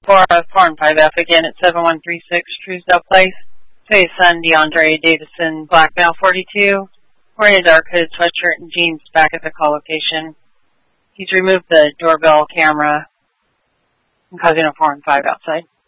For 4 and 5F again at 7136 Truesdale Place. Today's son, DeAndre Davison, black male 42, wearing a dark hooded sweatshirt and jeans back at the call location. He's removed the doorbell camera and causing a 4 and 5 outside.